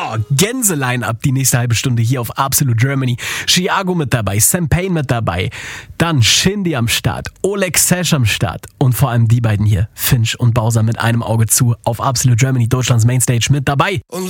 Gänse-Line-Up die nächste halbe Stunde hier auf Absolute Germany. Chiago mit dabei, Sam Payne mit dabei, dann Shindy am Start, Oleg Sesh am Start und vor allem die beiden hier, Finch und Bowser mit einem Auge zu auf Absolute Germany, Deutschlands Mainstage mit dabei.